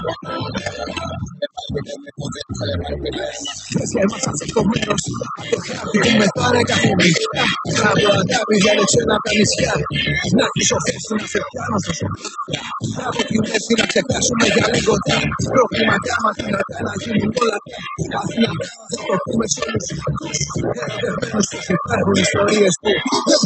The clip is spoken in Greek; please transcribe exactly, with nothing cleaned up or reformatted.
Και ήμασταν τσεκωμένος το χάρτη που με πάρε καθημερινά. Μπράβο αγάπη, διάλεξε ένα από τα νησιά. Να έχεις οθέσει να σε πιάνω στα σοκάκια. Μπράβο την έρθει να ξεχάσουμε για λίγο τα προβλήματά μας δυνατά να γίνουν όλα τα αθηνατά. Θα το πούμε σε όλους τους ερωτευμένους τους υπάρχουν ιστορίες που